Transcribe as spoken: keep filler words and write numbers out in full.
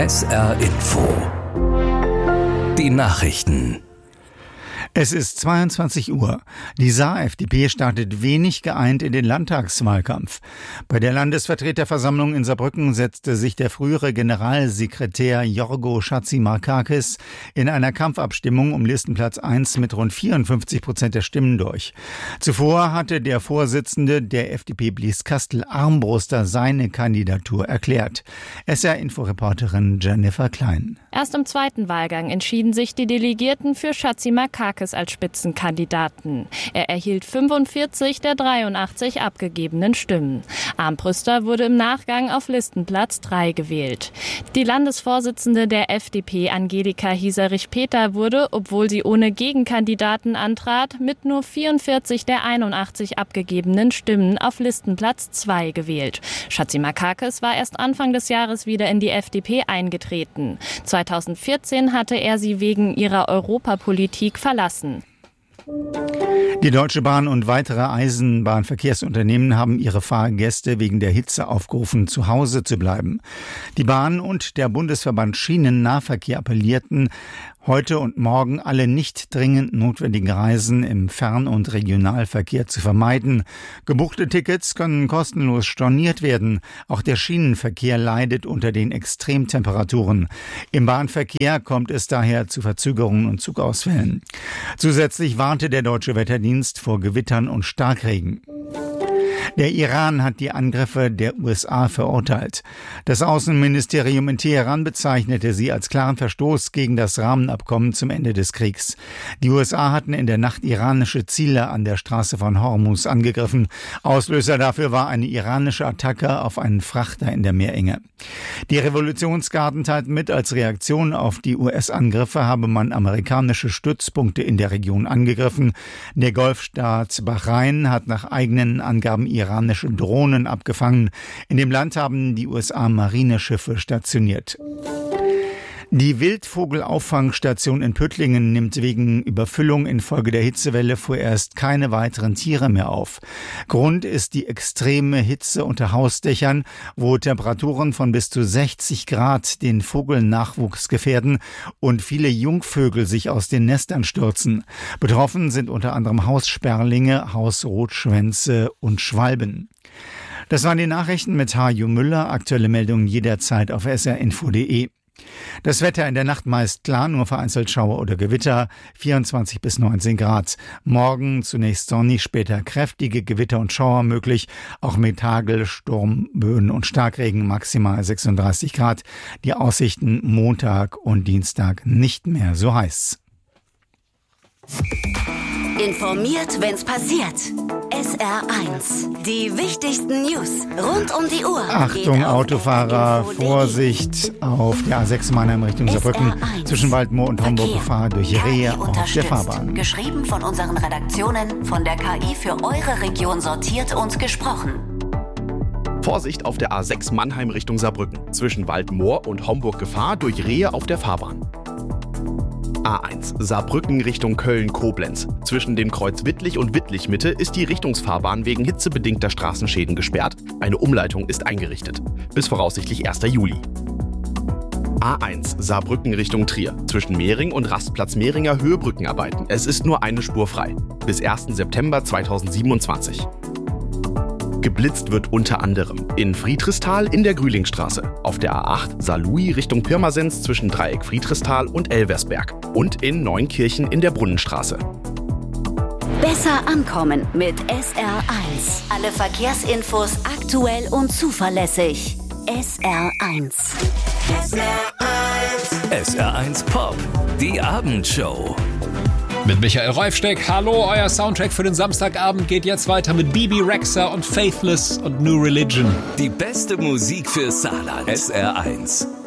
S R Info. Die Nachrichten. Es ist zweiundzwanzig Uhr. Die Saar-F D P startet wenig geeint in den Landtagswahlkampf. Bei der Landesvertreterversammlung in Saarbrücken setzte sich der frühere Generalsekretär Jorgo Chatzimarkakis in einer Kampfabstimmung um Listenplatz eins mit rund vierundfünfzig Prozent der Stimmen durch. Zuvor hatte der Vorsitzende der F D P Blieskastel Armbruster seine Kandidatur erklärt. S R-Inforeporterin Jennifer Klein. Erst im zweiten Wahlgang entschieden sich die Delegierten für Chatzimarkakis als Spitzenkandidaten. Er erhielt fünfundvierzig der dreiundachtzig abgegebenen Stimmen. Armbruster wurde im Nachgang auf Listenplatz drei gewählt. Die Landesvorsitzende der F D P, Angelika Hieserich-Peter, wurde, obwohl sie ohne Gegenkandidaten antrat, mit nur vierundvierzig der einundachtzig abgegebenen Stimmen auf Listenplatz zwei gewählt. Chatzimarkakis war erst Anfang des Jahres wieder in die F D P eingetreten. zweitausendvierzehn hatte er sie wegen ihrer Europapolitik verlassen. Die Deutsche Bahn und weitere Eisenbahnverkehrsunternehmen haben ihre Fahrgäste wegen der Hitze aufgerufen, zu Hause zu bleiben. Die Bahn und der Bundesverband Schienennahverkehr appellierten, heute und morgen alle nicht dringend notwendigen Reisen im Fern- und Regionalverkehr zu vermeiden. Gebuchte Tickets können kostenlos storniert werden. Auch der Schienenverkehr leidet unter den Extremtemperaturen. Im Bahnverkehr kommt es daher zu Verzögerungen und Zugausfällen. Zusätzlich warnte der Deutsche Wetterdienst vor Gewittern und Starkregen. Der Iran hat die Angriffe der U S A verurteilt. Das Außenministerium in Teheran bezeichnete sie als klaren Verstoß gegen das Rahmenabkommen zum Ende des Kriegs. Die U S A hatten in der Nacht iranische Ziele an der Straße von Hormuz angegriffen. Auslöser dafür war eine iranische Attacke auf einen Frachter in der Meerenge. Die Revolutionsgarden teilten mit, als Reaktion auf die U S-Angriffe habe man amerikanische Stützpunkte in der Region angegriffen. Der Golfstaat Bahrain hat nach eigenen Angaben iranische Drohnen abgefangen. In dem Land haben die U S A Marineschiffe stationiert. Die Wildvogelauffangstation in Püttlingen nimmt wegen Überfüllung infolge der Hitzewelle vorerst keine weiteren Tiere mehr auf. Grund ist die extreme Hitze unter Hausdächern, wo Temperaturen von bis zu sechzig Grad den Vogelnachwuchs gefährden und viele Jungvögel sich aus den Nestern stürzen. Betroffen sind unter anderem Haussperlinge, Hausrotschwänze und Schwalben. Das waren die Nachrichten mit Harjo Müller. Aktuelle Meldungen jederzeit auf s r info punkt d e. Das Wetter in der Nacht meist klar, nur vereinzelt Schauer oder Gewitter, vierundzwanzig bis neunzehn Grad. Morgen zunächst sonnig, später kräftige Gewitter und Schauer möglich, auch mit Hagel, Sturm, Böen und Starkregen, maximal sechsunddreißig Grad. Die Aussichten Montag und Dienstag nicht mehr so heiß. Informiert, wenn's passiert. S R eins. Die wichtigsten News rund um die Uhr. Achtung, Autofahrer, Vorsicht auf der A sechs Mannheim Richtung Saarbrücken. Zwischen Waldmoor und Homburg Gefahr durch Rehe auf der Fahrbahn. Geschrieben von unseren Redaktionen, von der K I für eure Region sortiert und gesprochen. Vorsicht auf der A sechs Mannheim Richtung Saarbrücken. Zwischen Waldmoor und Homburg Gefahr durch Rehe auf der Fahrbahn. A eins Saarbrücken Richtung Köln-Koblenz. Zwischen dem Kreuz Wittlich und Wittlich-Mitte ist die Richtungsfahrbahn wegen hitzebedingter Straßenschäden gesperrt. Eine Umleitung ist eingerichtet. Bis voraussichtlich erster Juli. A eins Saarbrücken Richtung Trier. Zwischen Mehring und Rastplatz Mehringer Höhebrückenarbeiten. Es ist nur eine Spur frei. Bis ersten September zweitausendsiebenundzwanzig. Geblitzt wird unter anderem in Friedrichsthal in der Grühlingstraße, auf der A acht Saarlouis Richtung Pirmasens zwischen Dreieck Friedrichsthal und Elversberg und in Neunkirchen in der Brunnenstraße. Besser ankommen mit S R eins. Alle Verkehrsinfos aktuell und zuverlässig. S R eins. S R eins. S R eins Pop. Die Abendshow. Mit Michael Reifsteck. Hallo, euer Soundtrack für den Samstagabend geht jetzt weiter mit Bibi Rexha und Faithless und New Religion. Die beste Musik für Saarland. S R eins.